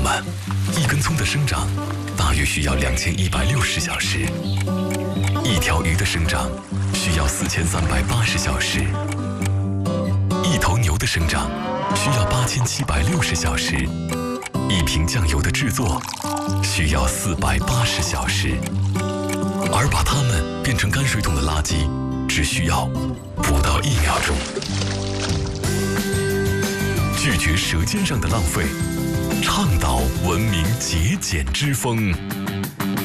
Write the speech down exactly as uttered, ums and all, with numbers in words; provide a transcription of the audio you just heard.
么，一根葱的生长大约需要两千一百六十小时，一条鱼的生长需要四千三百八十小时，一头牛的生长需要八千七百六十小时，一瓶酱油的制作需要四百八十小时，而把它们变成泔水桶的垃圾只需要不到一秒钟。拒绝舌尖上的浪费，倡导文明节俭之风。